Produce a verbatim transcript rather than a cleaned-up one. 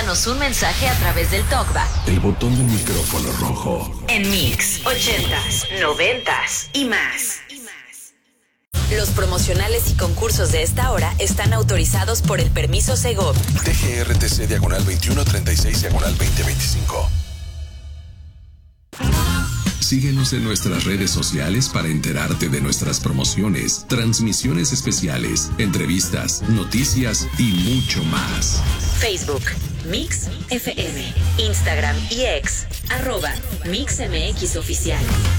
Déjanos un mensaje a través del TalkBack. El botón del micrófono rojo. En Mix ochentas, noventas y más. Los promocionales y concursos de esta hora están autorizados por el permiso Segov. T G R T C diagonal veintiuno treinta y seis diagonal veinte veinticinco. Síguenos en nuestras redes sociales para enterarte de nuestras promociones, transmisiones especiales, entrevistas, noticias y mucho más. Facebook, Mix F M. Instagram y X, arroba Mix M X Oficial.